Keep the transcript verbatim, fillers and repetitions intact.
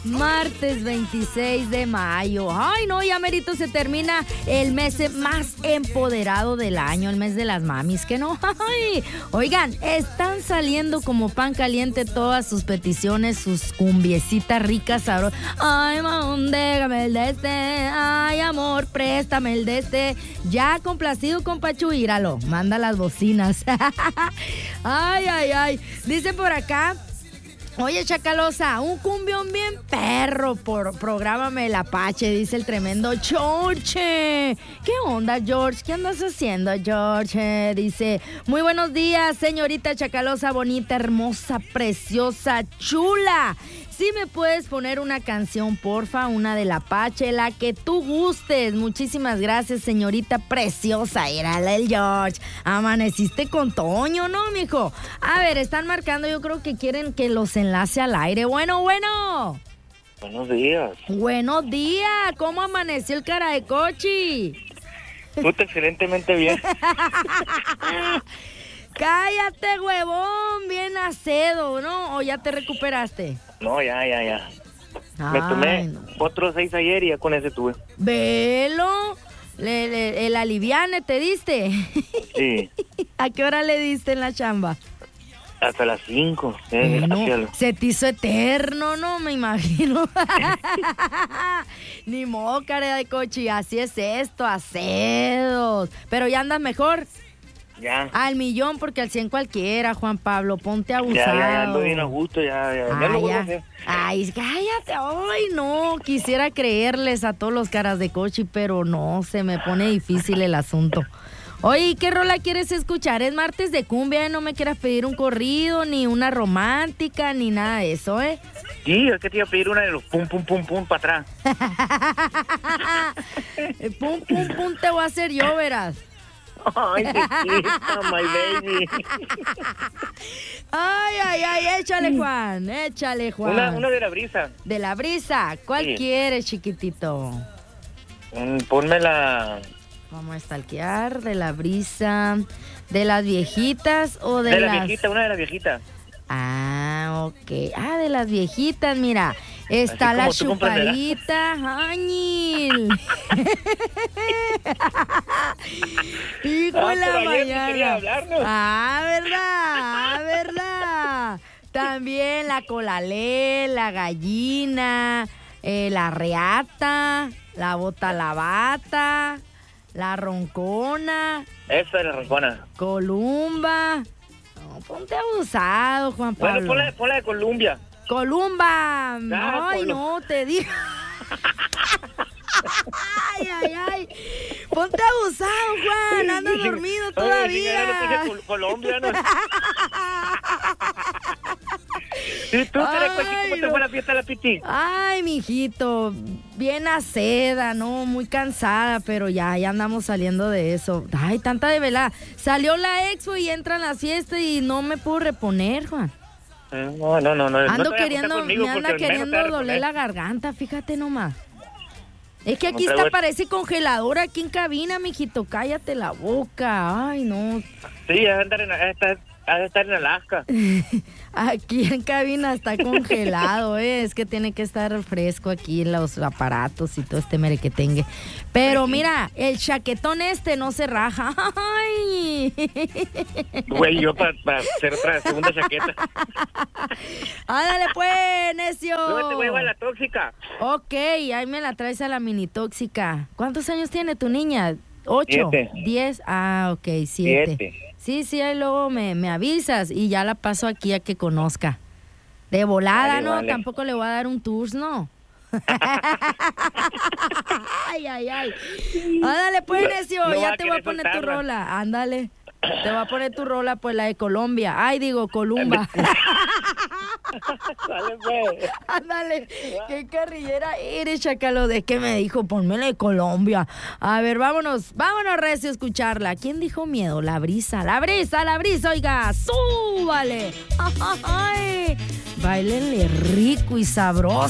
Martes veintiséis de mayo. Ay, no, ya merito se termina el mes más empoderado del año, el mes de las mamis, ¿que no? Ay, oigan, están saliendo como pan caliente todas sus peticiones, sus cumbiecitas ricas, sabrosas. Ay, mamón, déjame el de este. Ay, amor, préstame el de este. Ya complacido con Pachu, íralo, manda las bocinas. Ay, ay, ay. Dice por acá: oye, Chacalosa, un cumbión bien perro, por prográmame el Apache, dice el tremendo George. ¿Qué onda, George? ¿Qué andas haciendo, George? Dice: muy buenos días, señorita Chacalosa, bonita, hermosa, preciosa, chula. Si me puedes poner una canción, porfa, una del Apache, la que tú gustes. Muchísimas gracias, señorita preciosa. Era el George. Amaneciste con Toño, ¿no, mijo? A ver, están marcando, yo creo que quieren que los enlace al aire. Bueno, bueno. Buenos días. Buenos días. ¿Cómo amaneció el cara de cochi? Puta, excelentemente bien. Cállate, huevón, bien acedo, ¿no? ¿O ya te recuperaste? No, ya, ya, ya. Ay, Me tomé no. otros seis ayer y ya con ese tuve. Velo, le, le, el aliviane te diste. Sí. ¿A qué hora le diste en la chamba? Hasta las cinco. Eh, Eh, no, hacia el- se te hizo eterno, no me imagino. Ni modo, cara de cochi, así es esto, acedos. Pero ya andas mejor. Ya. Al millón, porque al cien cualquiera, Juan Pablo, ponte Ya, abusado. ya, ya ando bien a gusto, ya, ya. ya Ah, lo vuelvo a ya. hacer. Ay, cállate. Ay, no. Quisiera creerles a todos los caras de cochi, pero no, se me pone difícil el asunto. Oye, ¿qué rola quieres escuchar? Es martes de cumbia, ¿eh? No me quieras pedir un corrido, ni una romántica, ni nada de eso, ¿eh? Sí, es que te iba a pedir una de los pum, pum, pum, pum para atrás. Pum, pum, pum, te voy a hacer yo, verás. Ay, chiquita, my baby. Ay, ay, ay, échale, Juan, échale, Juan. Una, una de la brisa. De la brisa, ¿cuál Sí. quieres, chiquitito? Mm, ponme la... Vamos a stalkear, de la brisa, de las viejitas o de, De la las... viejita, una de las viejitas. Ah, ok. Ah, de las viejitas, mira. Está Así la como tú comprenderás. chupadita, Añil. Hijo Ah, de la pero ayer sí quería mañana. hablarnos. Ah, verdad, ah, verdad. También la colalé, la gallina, eh, la reata, la bota lavata, la roncona, Esa es la roncona. columba. No, ponte abusado, Juan Pablo. Bueno, ponla, ponla de Columbia. Columba. Ah, Ay, Colum- no, te digo. Ay, ay, ay. Ponte abusado, Juan. Andas dormido Oye, todavía. sí, ya no puse Col- Colombia, ¿no? ¿Y tú, Terecochi, Ay, cómo te no. fue la fiesta de la Piti? Ay, mijito, bien a seda, ¿no? Muy cansada, pero ya, ya andamos saliendo de eso. Ay, tanta de velada. Salió la expo y entra en la fiesta y no me puedo reponer, Juan. Eh, No, no, no. no Ando no te vayas a queriendo, juntar conmigo me anda porque menos te queriendo vas a doler reponer. la garganta, fíjate nomás. Es que Como aquí traigo está, el- parece congelador aquí en cabina, mijito. Cállate la boca. Ay, no. Sí, has de estar en, has de estar- has de estar en Alaska. Aquí en cabina está congelado, ¿eh? Es que tiene que estar fresco aquí en los aparatos y todo este merequetengue. Pero mira, el chaquetón este no se raja. ¡Ay! Güey, yo para hacer otra segunda chaqueta. ¡Ándale pues, necio! Luego te voy a llevar la tóxica. Ok, ahí me la traes a la mini tóxica. ¿Cuántos años tiene tu niña? ¿Ocho? Siete. ¿Diez? Ah, ok, siete. Siete. Sí, sí, ahí luego me, me avisas y ya la paso aquí a que conozca. De volada, Vale, ¿no? vale. Tampoco le voy a dar un tours, ¿no? Ay, ay, ay. Ándale, pues, necio, No va ya a te voy a querer poner tu soltarla. rola. Ándale. Te voy a poner tu rola, pues, la de Colombia. Ay, digo, Columba. Sale, pues. Ándale, qué carrillera eres, chacalo. De que me dijo, ponmela de Colombia. A ver, vámonos, vámonos, recio, a escucharla. ¿Quién dijo miedo? La brisa, la brisa, la brisa, oiga, súbale. Ay, báilenle rico y sabroso.